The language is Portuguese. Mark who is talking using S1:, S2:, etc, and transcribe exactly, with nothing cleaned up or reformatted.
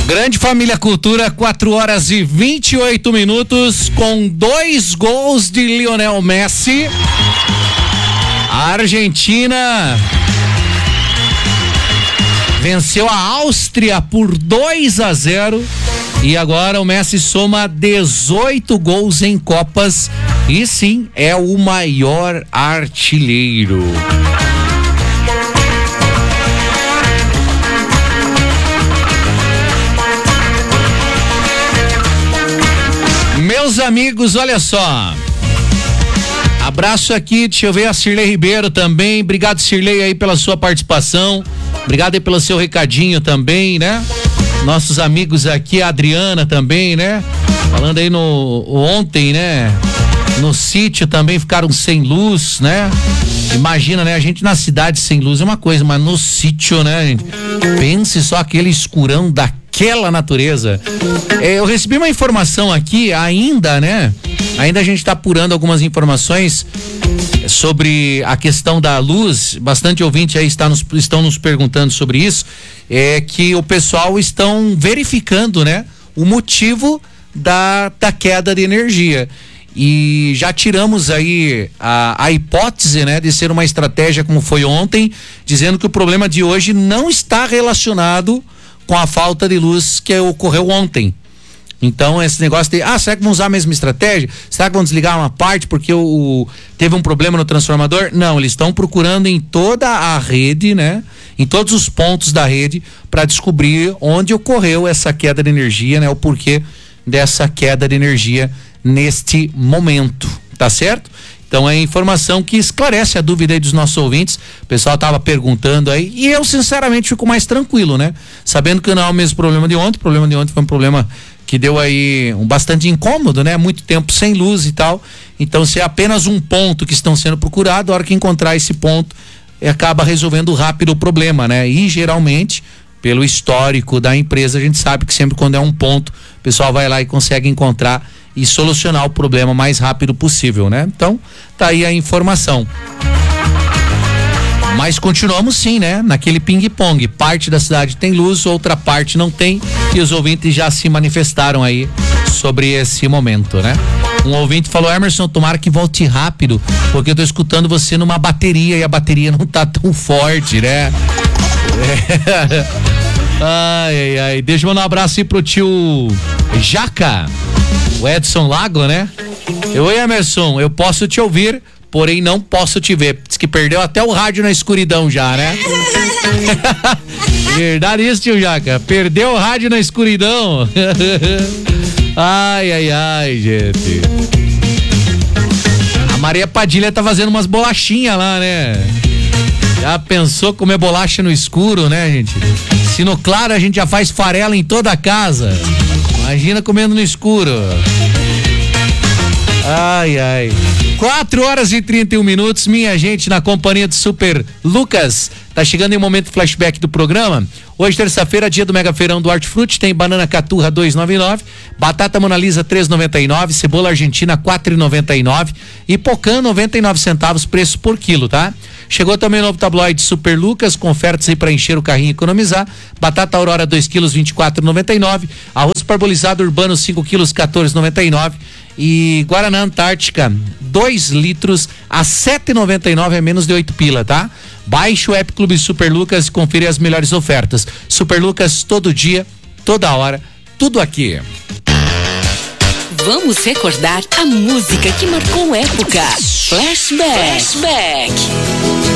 S1: Grande Família Cultura, quatro horas e vinte e oito minutos, com dois gols de Lionel Messi. A Argentina venceu a Áustria por dois a zero e agora o Messi soma dezoito gols em Copas e sim, é o maior artilheiro. Meus amigos, olha só. Abraço aqui, deixa eu ver a Cirlei Ribeiro também. Obrigado, Cirlei, aí pela sua participação. Obrigado aí pelo seu recadinho também, né? Nossos amigos aqui, a Adriana também, né? Falando aí no ontem, né? No sítio também ficaram sem luz, né? Imagina, né? A gente na cidade sem luz é uma coisa, mas no sítio, né, gente? Pense só aquele escurão daquela natureza. É, eu recebi uma informação aqui ainda, né? Ainda a gente está apurando algumas informações sobre a questão da luz. Bastante ouvinte aí está nos, estão nos perguntando sobre isso. É que o pessoal estão verificando, né? O motivo da, da queda de energia. E já tiramos aí a, a hipótese, né, de ser uma estratégia como foi ontem, dizendo que o problema de hoje não está relacionado com a falta de luz que ocorreu ontem. Então esse negócio de, ah, será que vão usar a mesma estratégia? Será que vão desligar uma parte porque o, o teve um problema no transformador? Não, eles estão procurando em toda a rede, né, em todos os pontos da rede para descobrir onde ocorreu essa queda de energia, né, o porquê dessa queda de energia neste momento, tá certo? Então é informação que esclarece a dúvida aí dos nossos ouvintes. O pessoal tava perguntando aí e eu sinceramente fico mais tranquilo, né? Sabendo que não é o mesmo problema de ontem. O problema de ontem foi um problema que deu aí um bastante incômodo, né? Muito tempo sem luz e tal. Então se é apenas um ponto que estão sendo procurado, a hora que encontrar esse ponto acaba resolvendo rápido o problema, né? E geralmente, pelo histórico da empresa, a gente sabe que sempre quando é um ponto, o pessoal vai lá e consegue encontrar e solucionar o problema o mais rápido possível, né? Então, tá aí a informação. Mas continuamos sim, né? Naquele ping-pong. Parte da cidade tem luz, outra parte não tem. E os ouvintes já se manifestaram aí sobre esse momento, né? Um ouvinte falou, Emerson, tomara que volte rápido, porque eu tô escutando você numa bateria e a bateria não tá tão forte, né? É. Ai, ai, ai. Deixa eu mandar um abraço aí pro tio Jaca, o Edson Lago, né? Oi, Emerson, eu posso te ouvir, porém não posso te ver. Diz que perdeu até o rádio na escuridão já, né? Verdade isso, tio Jaca. Perdeu o rádio na escuridão. Ai, ai, ai, gente. A Maria Padilha tá fazendo umas bolachinhas lá, né? Já pensou comer bolacha no escuro, né, gente? Se no claro a gente já faz farela em toda a casa. Imagina comendo no escuro. Ai, ai. quatro horas e trinta e um minutos, minha gente, na companhia do Super Lucas. Tá chegando em um momento flashback do programa. Hoje, terça-feira, dia do Mega Feirão do Hortifruti, tem banana caturra dois e noventa e nove, batata Mona Lisa três e noventa e nove, cebola argentina quatro e noventa e nove e pocã noventa e nove centavos, preço por quilo, tá? Chegou também o novo tabloide Super Lucas, com ofertas aí para encher o carrinho e economizar. Batata Aurora dois quilos vinte e quatro e noventa e nove, arroz parbolizado urbano cinco quilos quatorze e noventa e nove e Guaraná Antártica dois litros a sete e noventa e nove, é menos de oito pila, tá? Baixe o app Clube Super Lucas e confira as melhores ofertas. Super Lucas, todo dia, toda hora, tudo aqui.
S2: Vamos recordar a música que marcou época. Flashback. Flashback.